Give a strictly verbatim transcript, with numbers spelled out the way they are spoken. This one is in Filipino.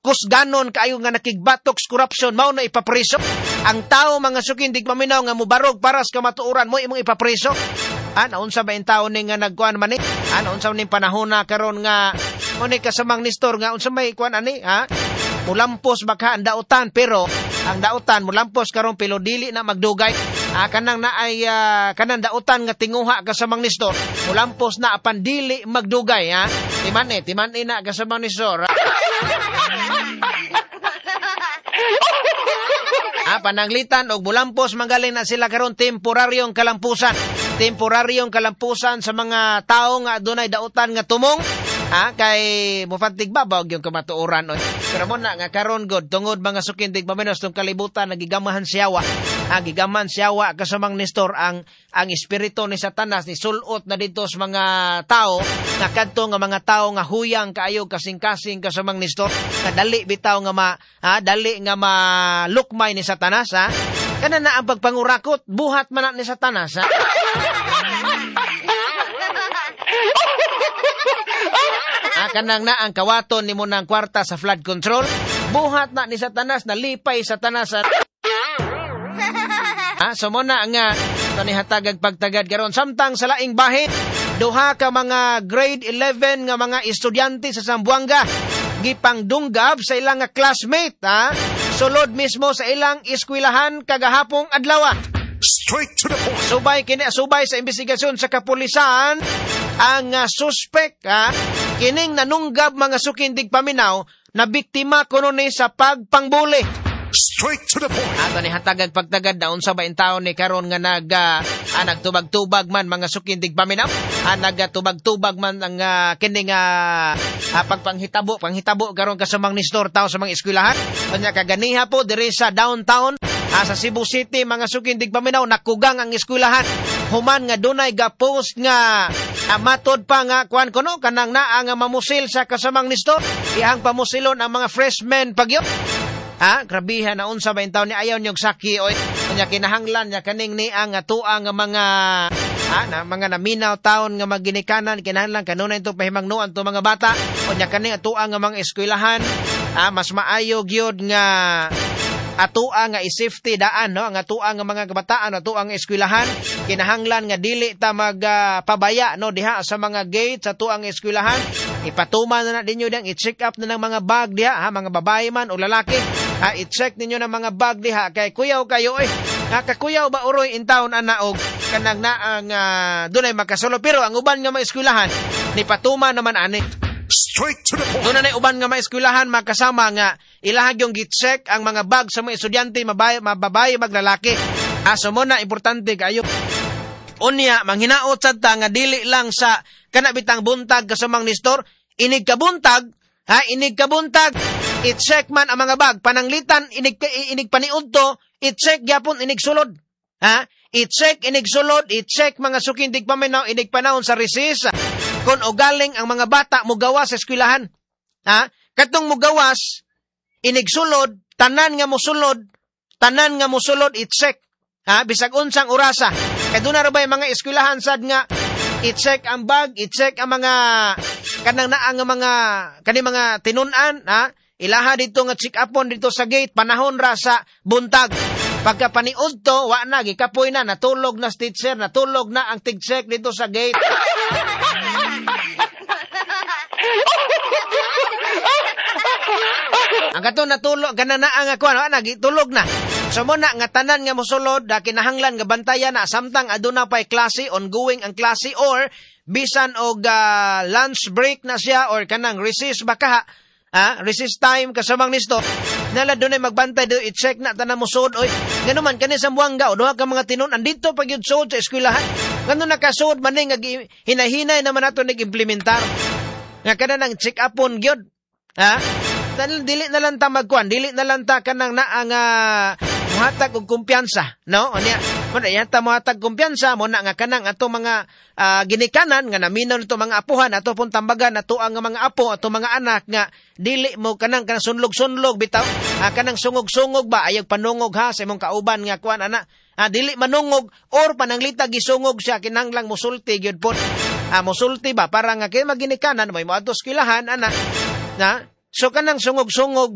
kusganon kaayo nga nakigbatoks corruption mao na ipapriso. Ang tao mga sukin di paminaw nga mubarog paras ka matuuran mo imong ipapriso. Ah, naunsa ba yung tao ni nga nagkuhan man ni? Ah, naunsa ning panahon na karon nga mo ni kasamang Nestor nga unsa may kuan ani? Ha? Mulampos baka ang dautan pero ang dautan mulampos karon pilo dili na magdugay. Ah, kanang na ay uh, kanang dautan nga tinguha kasamang Nestor mulampos na apan dili magdugay ha. Timan eh, timan ina kasamang Nestor. Ah, pananglitan og mulampos manggaling na sila karon temporaryong kalampusan. Temporaryong kalampusan sa mga tao nga adunay dautan nga tumong. Ha, kay mufantig babaw yung kamatuoran oy. Pero mo na nga karon god tungod mga sukin dig paminos tong kalibutan nagigamahan siyawa. Ha, gigamahan siyawa kasamang Nestor ang ang espiritu ni Satanas ni sulot na dito sa mga tao nga kadto nga mga tao nga huyang kaayo kasing-kasing kasamang Nestor nga dali bitaw nga ma ha, dali nga malukmay ni Satanas ha. Kana na ang pagpangurakot buhat man na ni Satanas ha. Ah, kanang na ang kawaton ni mo ng kwarta sa flood control. Buhat na ni Satanas, nalipay Satanas. Ah, so mo na nga, ito ni hatagag pagtagad karon. Samtang sa laing bahin, duha ka mga grade eleven nga mga estudyante sa Zamboanga, gipangdunggab sa ilang nga classmate, ha? Sulod mismo sa ilang eskwelahan kagahapong adlaw. Straight to the point. Subay kini subay sa investigasyon sa kapulisan ang uh, suspect ha, kining nanunggab mga sukindig paminaw na biktima kuno ni sa pagpangbuli. Straight to the point. Ato ni hatagag pagtagad daon sa bain taon ni karon nga nag uh, ah, nagtubag-tubag man mga sukindig paminaw. Ah, nagtubag-tubag man ang uh, kining uh, uh, pagpanghitabo, panghitabo karon kasamang Nestor tawo sa mga eskwelahan. Unya kaganiha po diri sa downtown ah, sa Cebu City mga sukindig paminaw nakugang ang eskwelahan. Human nga dunay ga-post nga ah, matod pa nga kuan kuno kanang naa nga mamusil sa kasamang Nestor. Iyang pamusilon ang mga freshmen pagyo. Ha, grabihan na unsa ba in taon ni ayaw niyog saki oy. Kanya kinahanglan niya kaning ni ang atuang nga mga ha, na mga naminaw taon nga maginikanan kinahanglan kanunay to pahimangnuan to mga bata. Kanya kaning atuang nga mga eskwelahan, ha, mas maayo gyud nga atuang nga i-safety daan no ang atuang nga mga kabataan atuang eskwelahan kinahanglan nga dili ta magpabaya uh, no diha sa mga gate sa atuang eskwelahan ipatuman na, na dinyo dang i-check up na ng mga bag diha ha mga babae man o lalaki ha i-check ninyo ng mga bag diha kay kuyaw kayo eh ha kakuyaw ba uroy in town anaog kanang na ang uh, dunay makasulo pero ang uban nga mga eskwelahan ni patuman naman ani. Straight to the point. Doon na uban nga mga eskwelahan makasama nga ilahag yung git-check ang mga bag sa mga estudyante mababae, mababae maglalaki. Aso mo na importante kayo. Unya manghinaot sad ta nga dili lang sa kanabitang buntag kasamang Nestor, inig kabuntag, ha inig kabuntag, i-check man ang mga bag pananglitan inig inig paniudto, i-check gyapon inig sulod. Ha? I-check inig sulod, i-check mga sukindig paminaw inig panahon sa recess. Kung o galing ang mga bata mugawas sa eskwelahan. Ha? Katong mugawas, inigsulod, tanan nga musulod, tanan nga musulod, i-check. Ha? Bisag unsang orasa. Kaya doon na ba yung mga eskwelahan sad nga, i-check ang bag, i-check ang mga, kanang na ang mga, kani mga tinunan, ha? Ilaha dito nga check upon dito sa gate, panahon ra sa buntag. Pagka paniud to, wa na, gikapoy na, natulog na teacher, natulog na ang tig-check dito sa gate. Ang kato natulog, gana na ang ako, ano, nagitulog na. So mo na, nga tanan nga musulod, da kinahanglan nga bantayan na, samtang aduna pa'y klase, ongoing ang klase, or bisan og uh, lunch break na siya, or kanang recess baka, ha, recess time kasamang Nestor, nala doon ay magbantay, do i-check na tanan mo sud, oy, ngano man, kani sa Zamboanga, o doha ka mga tinon, andito pag yun sud sa eskwelahan, ngano nakasud, maning, hinahinay naman nato nag-implementar, nga kana nang check upon gyud, ha, dili na lang ta magkuan, dili na lang ta kanang na ang uh, muhatag og kumpiyansa, no? O niya, mo na yata muhatag kumpiyansa, mo na nga kanang ato mga uh, ginikanan nga naminaw nito mga apuhan, ato pong tambagan, ato ang mga apo, ato mga anak nga dili mo kanang kanang sunlog-sunlog bitaw, uh, kanang sungog-sungog ba, ayag panungog ha sa imong kauban nga kuan ana, uh, dili manungog or pananglita gisungog siya kinahanglang musulti gyud pod. Uh, musulti ba para nga kay maginikanan mo mo adto eskwelahan ana, na so kanang sungog-sungog